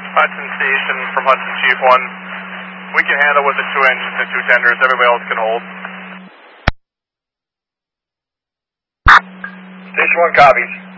Hudson Station from Hudson Chief 1. We can handle with the 2 engines and 2 tenders. Everybody else can hold. Station 1 copies.